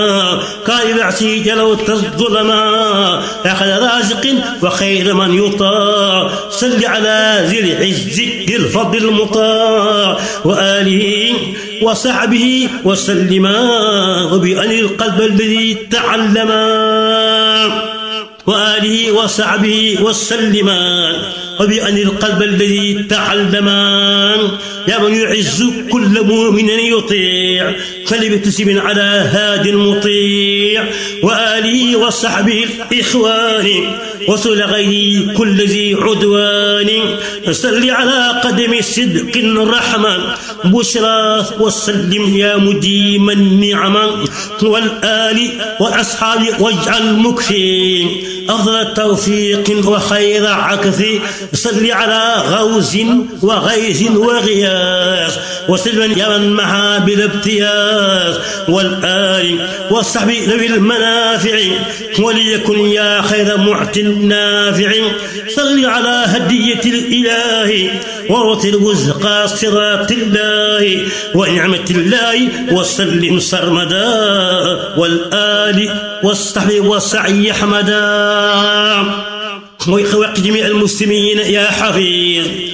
قال بعشي جلوت الظلما أخذ رازق وخير من يطاع صل على ذي العز ذي الفضل المطاع وآله وصحبه وسلما وبأن القلب الذي تعلما وآله وصحبه وسلما وبأن القلب الذي تعلما يا من يعز كل مؤمن يطيع فليبتسم على هاد مطيع وآله وصحبه الإخوان وصل غير كل ذي عدوان صل على قدم صدق الرحمن بشرى وسلم يا مديم النعم والآل والأصحاب واجعل مكفين أفضل التوفيق وخير عكف صل على غوز وغيث وغياث وسلم يا من محا بالابتياس والآل والصحب ذوي المنافع وليكن يا خير معت نافع صل على هدية الإله ورث الوزقى صراط الله ونعمة الله وسلم سرمدا والآل والصحب والسعي حمدا وإخوة جميع المسلمين يا حفيظ